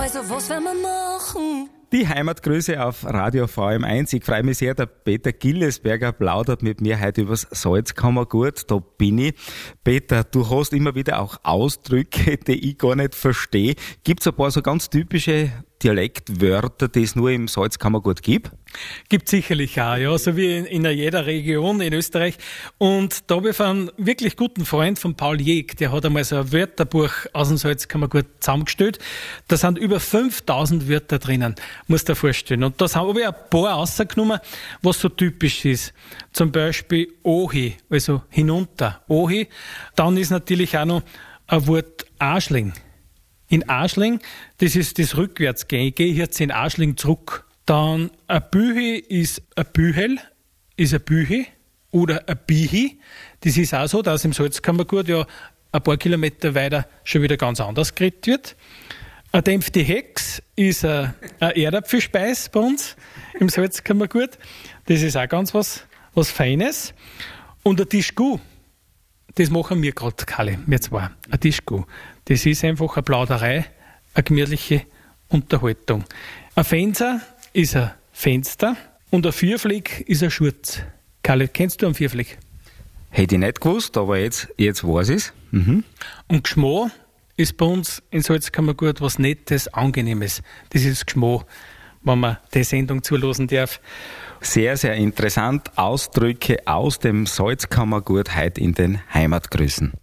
Also was werden wir machen? Die Heimatgrüße auf Radio VM1. Ich freue mich sehr, der Peter Gillesberger plaudert mit mir heute übers Salzkammergut. Da bin ich. Peter, du hast immer wieder auch Ausdrücke, die ich gar nicht verstehe. Gibt es ein paar so ganz typische Dialektwörter, die es nur im Salzkammergut gibt? Gibt sicherlich auch, ja, so wie in jeder Region in Österreich. Und da habe ich von einem wirklich guten Freund von Paul Jeg, der hat einmal so ein Wörterbuch aus dem Salzkammergut zusammengestellt. Da sind über 5000 Wörter drinnen, musst du dir vorstellen. Und da habe ich ein paar rausgenommen, was so typisch ist. Zum Beispiel Ohi, also hinunter, Ohi. Dann ist natürlich auch noch ein Wort Arschling. In Arschling, das ist das Rückwärtsgehen. Ich gehe jetzt in Arschling zurück. Dann ein Bühi ist ein Bühel, ist ein Bühi oder ein Bihi. Das ist auch so, dass im Salzkammergut ja ein paar Kilometer weiter schon wieder ganz anders geredet wird. Eine dämpfte Hex ist eine Erdapfelspeis bei uns im Salzkammergut. Das ist auch ganz was Feines. Und ein Tischgu, das machen wir gerade, Kalle, wir zwei. Ein Tischgu. Das ist einfach eine Plauderei, eine gemütliche Unterhaltung. Ein Fenster ist ein Fenster und ein Vierfleck ist ein Schurz. Kalle, kennst du einen Vierfleck? Hätte ich nicht gewusst, aber jetzt weiß ich es. Mhm. Und Gschmo ist bei uns in Salzkammergut was Nettes, Angenehmes. Das ist Gschmo, wenn man die Sendung zulassen darf. Sehr, sehr interessant. Ausdrücke aus dem Salzkammergut heute in den Heimatgrüßen.